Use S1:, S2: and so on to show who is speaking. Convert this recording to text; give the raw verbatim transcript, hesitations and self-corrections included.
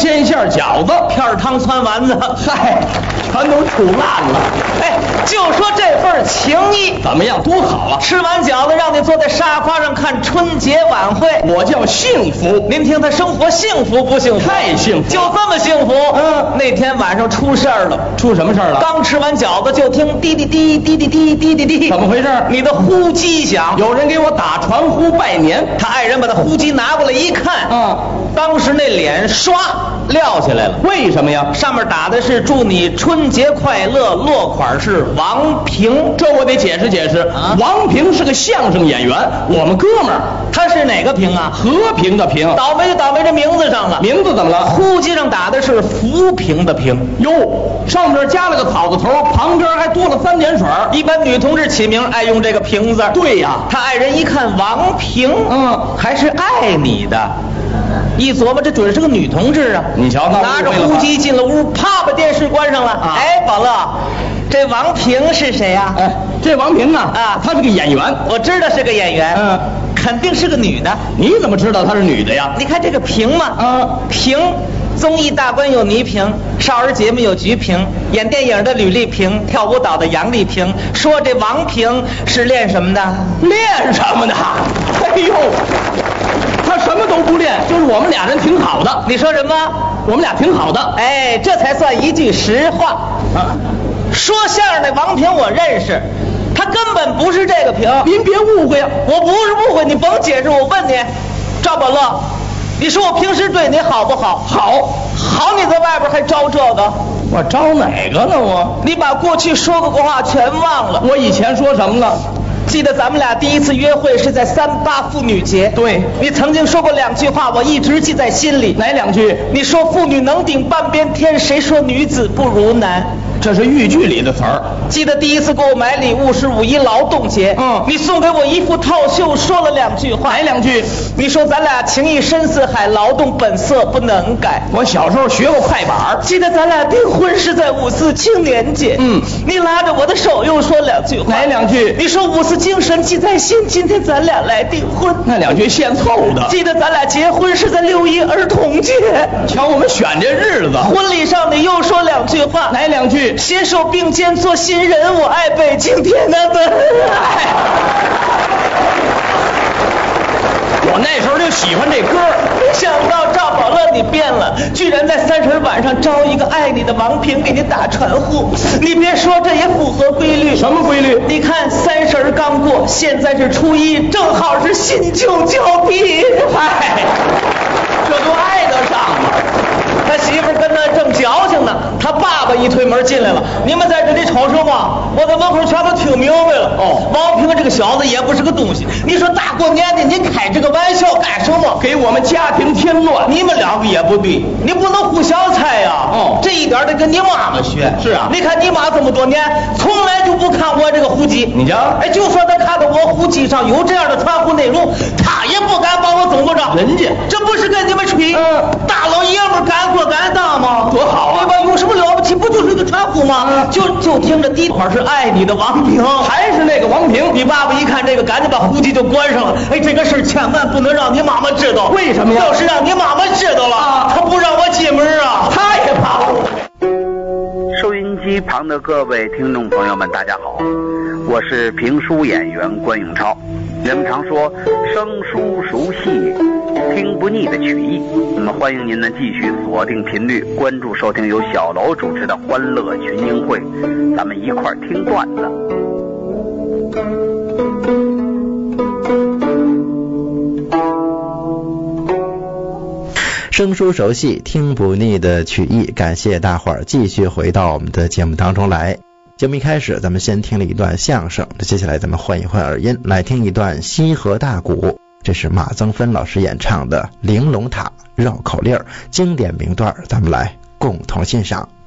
S1: 鲜馅饺子、
S2: 片汤汆丸子，
S1: 嗨，全都煮烂了。
S2: 哎，就说这份情谊
S1: 怎么样？多好啊！
S2: 吃完饺子，让你坐在沙发上看春节晚会，
S1: 我叫幸福。
S2: 您听他生活幸福不幸福？
S1: 太幸福，
S2: 就这么幸福。
S1: 嗯，
S2: 那天晚上出事儿了。
S1: 出什么事儿了？
S2: 刚吃完饺子，就听滴滴滴滴滴滴滴滴滴，
S1: 怎么回事？
S2: 你的呼机响，
S1: 有人给我打传呼拜年。
S2: 他爱人把他呼机拿过来一看，
S1: 嗯，
S2: 当时那脸唰撂下来了。
S1: 为什么呀？
S2: 上面打的是祝你春节快乐，落款是王平。
S1: 这我得解释解释。啊、王平是个相声演员，我们哥们儿。
S2: 他是哪个平啊？
S1: 和平的平。
S2: 倒霉就倒霉这名字上了。
S1: 名字怎么了？
S2: 呼机上打的是浮萍的萍。
S1: 哟，上面加了个草字头，旁边还多了三点水。
S2: 一般女同志起名爱用这个萍字。
S1: 对呀，
S2: 他爱人一看王平，
S1: 嗯，
S2: 还是爱你的。一琢磨，这准是个女同志啊！
S1: 你瞧，
S2: 拿着呼机进了屋，啪把电视关上了。啊、哎，宝乐，这王平是谁呀、啊？
S1: 哎，这王平啊，啊，她是个演员。
S2: 我知道是个演员，
S1: 嗯，
S2: 肯定是个女的。
S1: 你怎么知道她是女的呀？
S2: 你看这个平嘛，
S1: 啊，
S2: 平。综艺大观有倪萍，少儿节目有菊萍，演电影的吕丽萍，跳舞蹈的杨丽萍。说这王平是练什么的？
S1: 练什么的？哎呦，他什么都不练，就是我们俩人挺好的。
S2: 你说什么？
S1: 我们俩挺好的。
S2: 哎，这才算一句实话。啊，说相声的王平我认识，他根本不是这个平。
S1: 您别误会啊，
S2: 我不是误会，你甭解释。我问你，赵宝乐。你说我平时对你好不好？
S1: 好，
S2: 好，你在外边还招这个？
S1: 我招哪个呢？我，
S2: 你把过去说过的话全忘了。
S1: 我以前说什么了？
S2: 记得咱们俩第一次约会是在三八妇女节。
S1: 对，
S2: 你曾经说过两句话，我一直记在心里。
S1: 哪两句？
S2: 你说妇女能顶半边天，谁说女子不如男？
S1: 这是豫剧里的词儿。
S2: 记得第一次给我买礼物是五一劳动节，
S1: 嗯，
S2: 你送给我一副套袖，说了两句话。
S1: 哪两句？
S2: 你说咱俩情谊深似海，劳动本色不能改。
S1: 我小时候学过快板。
S2: 记得咱俩订婚是在五四青年节，
S1: 嗯，
S2: 你拉着我的手又说两句话。
S1: 哪两句？
S2: 你说五四精神记在心，今天咱俩来订婚。
S1: 那两句现凑的。
S2: 记得咱俩结婚是在六一儿童节，
S1: 瞧我们选这日子。
S2: 婚礼上你又说两句话。
S1: 哪两句？
S2: 携手并肩做新人，我爱北京天安门。
S1: 我那时候就喜欢这歌，
S2: 没想到赵宝乐你变了，居然在三十晚上招一个爱你的王平给你打传呼。你别说，这也符合规律。
S1: 什么规律？
S2: 你看三十刚过，现在是初一，正好是新旧交替。
S1: 嗨，这都挨得上吗？
S2: 他媳妇跟他正矫情呢，他爸爸一推门进来了。你们在这里吵什么？我在门口全都听明白了。哦，王平这个小子也不是个东西。你说大过年的，你开这个玩笑干什么？
S1: 给我们家庭添乱。
S2: 你们两个也不对，你不能互相猜呀。
S1: 哦，
S2: 这一点得跟你妈妈学。
S1: 是啊，
S2: 你看你妈这么多年，从来就不看我这个户籍。
S1: 你瞧，
S2: 哎，就说她看到我户籍上有这样的传呼内容，她也不敢把我怎么着。
S1: 人家
S2: 这不是跟你们吹？
S1: 嗯，
S2: 大老爷们敢做敢当吗？
S1: 多好啊！
S2: 对吧？有什么了不起？不就是个传呼吗？嗯、就就听着第一块是爱你的王平，
S1: 还是那个王平。
S2: 你爸爸一看这个，赶紧把户籍就关上了。哎，这个事儿千万不能让你妈妈知道。
S1: 为什么呀？
S2: 要是让你妈妈知道了，啊、她不让我进门啊，她也怕我。
S3: 收音机旁的各位听众朋友们，大家好，我是评书演员关永超。人们常说生疏熟悉听不腻的曲艺，那么欢迎您呢继续锁定频率，关注收听由小楼主持的欢乐群英会，咱们一块儿听段子。
S4: 生疏熟悉听不腻的曲艺，感谢大伙儿继续回到我们的节目当中来。节目一开始咱们先听了一段相声，接下来咱们换一换耳音，来听一段西河大鼓，这是马增芬老师演唱的玲珑塔绕口令经典名段，咱们来共同欣赏。